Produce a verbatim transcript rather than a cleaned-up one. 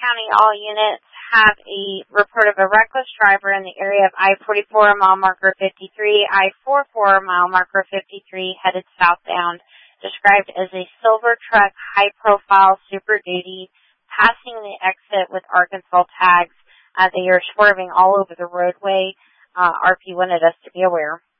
County, all units have a report of a reckless driver in the area of I forty-four, mile marker fifty-three, I forty-four, mile marker fifty-three, headed southbound, described as a silver truck, high-profile, Super Duty, passing the exit with Arkansas tags. Uh, they are swerving all over the roadway. Uh, R P wanted us to be aware.